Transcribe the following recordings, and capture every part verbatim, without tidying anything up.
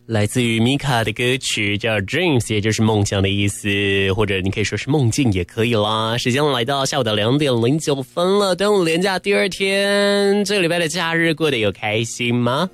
来自于米卡的歌曲叫 Dreams， 也就是梦想的意思，或者你可以说是梦境也可以啦。时间来到下午的两点零九分了，端午连假第二天，这个礼拜的假日过得有开心吗？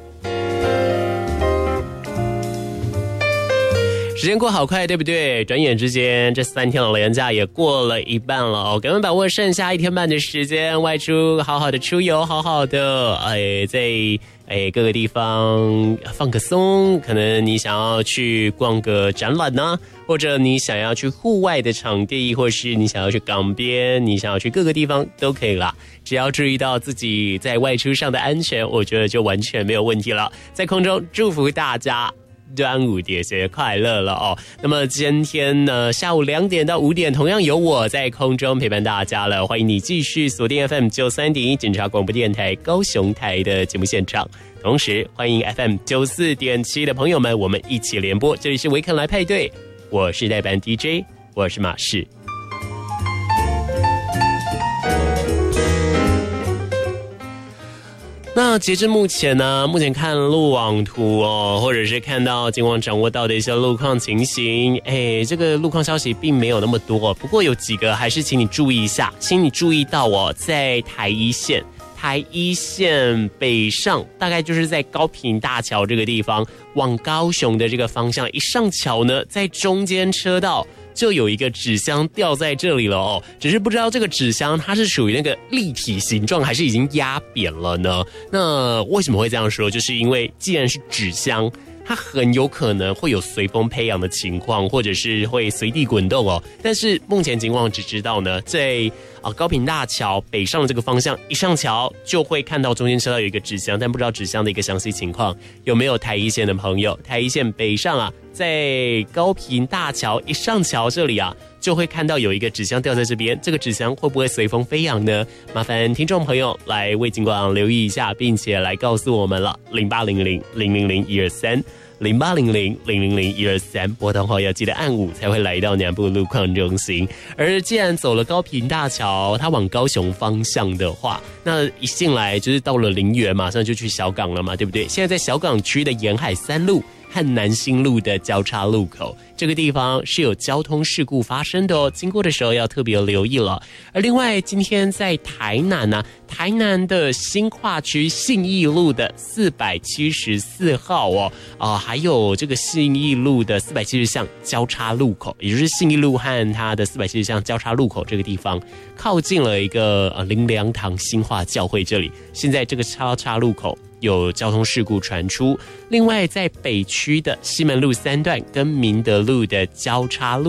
时间过好快，对不对？转眼之间，这三天的连假也过了一半了哦。赶快把握剩下一天半的时间，外出好好的出游，好好的哎，在哎各个地方放个松。可能你想要去逛个展览呢、啊，或者你想要去户外的场地，或是你想要去港边，你想要去各个地方都可以啦。只要注意到自己在外出上的安全，我觉得就完全没有问题了。在空中祝福大家端午节快乐了哦！那么今天呢，下午两点到五点，同样有我在空中陪伴大家了。欢迎你继续锁定 F M 九三点一警察广播电台高雄台的节目现场，同时欢迎 F M 九四点七的朋友们，我们一起联播。这里是维肯来派对，我是代班 D J， 我是马士。那截至目前呢，目前看路网图哦，或者是看到警网掌握到的一些路况情形，哎，这个路况消息并没有那么多，不过有几个还是请你注意一下，请你注意到哦，在台一线。台一线北上，大概就是在高屏大桥这个地方，往高雄的这个方向，一上桥呢，在中间车道就有一个纸箱掉在这里了哦，只是不知道这个纸箱它是属于那个立体形状，还是已经压扁了呢？那为什么会这样说？就是因为既然是纸箱，它很有可能会有随风飞扬的情况，或者是会随地滚动哦。但是目前情况只知道呢，在啊高屏大桥北上的这个方向，一上桥就会看到中间车道有一个纸箱，但不知道纸箱的一个详细情况。有没有台一线的朋友？台一线北上啊，在高屏大桥一上桥这里啊，就会看到有一个纸箱掉在这边，这个纸箱会不会随风飞扬呢？麻烦听众朋友来为警广留意一下，并且来告诉我们了，零八零零零零零一二三。零八零零零零零一二三，拨通后要记得按五才会来到南部路况中心。而既然走了高屏大桥，它往高雄方向的话，那一进来就是到了林园，马上就去小港了嘛，对不对？现在在小港区的沿海三路和南新路的交叉路口，这个地方是有交通事故发生的哦，经过的时候要特别留意了。而另外，今天在台南呢、啊，台南的新跨区信义路的四百七十四号哦，啊、呃，还有这个信义路的四百七十巷交叉路口，也就是信义路和它的四百七十巷交叉路口这个地方，靠近了一个呃林良堂新化教会这里，现在这个交叉路口有交通事故传出。另外，在北区的西门路三段跟明德路的交叉路